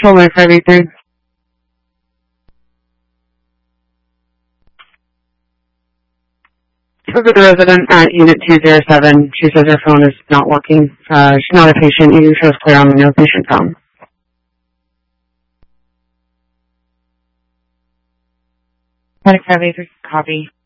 Solar 583. Spoke with the resident at Unit 207. She says her phone is not working. She's not a patient. You shows clear on the no patient phone. Medic 583, copy.